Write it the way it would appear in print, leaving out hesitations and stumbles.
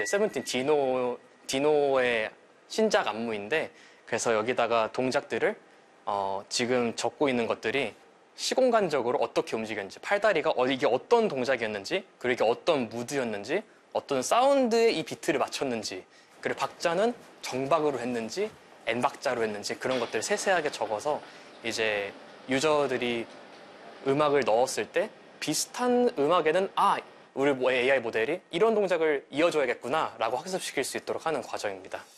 세븐틴 디노의 신작 안무인데, 그래서 여기다가 동작들을 지금 적고 있는 것들이 시공간적으로 어떻게 움직였는지, 팔다리가 이게 어떤 동작이었는지, 그리고 이게 어떤 무드였는지, 어떤 사운드에 이 비트를 맞췄는지, 그리고 박자는 정박으로 했는지 N박자로 했는지, 그런 것들을 세세하게 적어서 이제 유저들이 음악을 넣었을 때 비슷한 음악에는 우리 AI 모델이 이런 동작을 이어줘야겠구나 라고 학습시킬 수 있도록 하는 과정입니다.